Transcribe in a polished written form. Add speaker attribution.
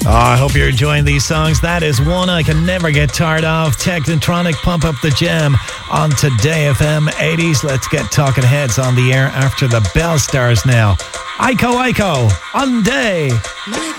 Speaker 1: I hope you're enjoying these songs. That is one I can never get tired of. Technotronic, Pump Up the Jam on Today FM 80s. Let's get Talking Heads on the air after the Bell Stars now. Aiko Aiko on Day.